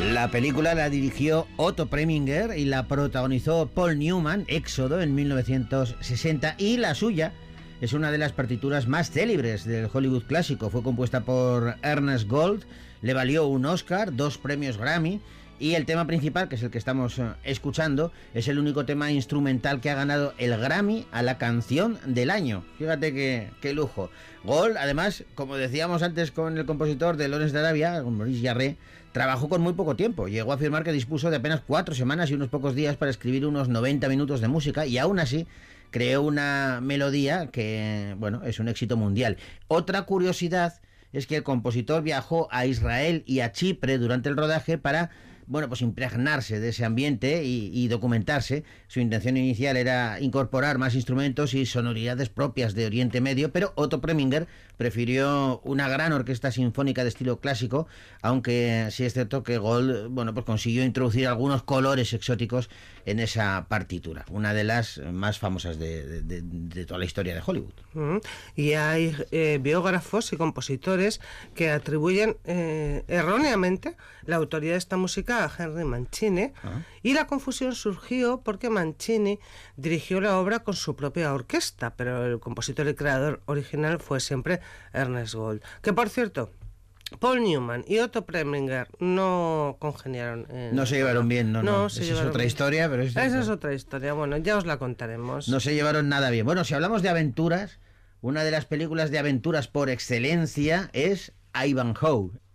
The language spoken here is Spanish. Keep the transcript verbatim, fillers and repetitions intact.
La película la dirigió Otto Preminger y la protagonizó Paul Newman, Éxodo, en mil novecientos sesenta, y la suya es una de las partituras más célebres del Hollywood clásico. Fue compuesta por Ernest Gold, le valió un Oscar, dos premios Grammy, y el tema principal, que es el que estamos escuchando, es el único tema instrumental que ha ganado el Grammy a la canción del año. Fíjate qué, qué lujo. Gold, además, como decíamos antes con el compositor de Lawrence de Arabia, con Maurice Jarre, trabajó con muy poco tiempo. Llegó a afirmar que dispuso de apenas cuatro semanas y unos pocos días para escribir unos noventa minutos de música, y aún así creó una melodía que, bueno, es un éxito mundial. Otra curiosidad es que el compositor viajó a Israel y a Chipre durante el rodaje para, bueno, pues impregnarse de ese ambiente y, y documentarse. Su intención inicial era incorporar más instrumentos y sonoridades propias de Oriente Medio, pero Otto Preminger prefirió una gran orquesta sinfónica de estilo clásico, aunque sí es cierto que Gold, bueno, pues consiguió introducir algunos colores exóticos en esa partitura, una de las más famosas de, de, de toda la historia de Hollywood. Uh-huh. Y hay eh, biógrafos y compositores que atribuyen eh, erróneamente la autoría de esta música a Henry Mancini, uh-huh. y la confusión surgió porque Mancini dirigió la obra con su propia orquesta, pero el compositor y creador original fue siempre Ernest Gold, que por cierto, Paul Newman y Otto Preminger no congeniaron. En no se llevaron bien, no, no. no se Esa llevaron es otra bien. historia, pero es Esa es otra historia. Bueno, ya os la contaremos. No se llevaron nada bien. Bueno, si hablamos de aventuras, una de las películas de aventuras por excelencia es Ivanhoe.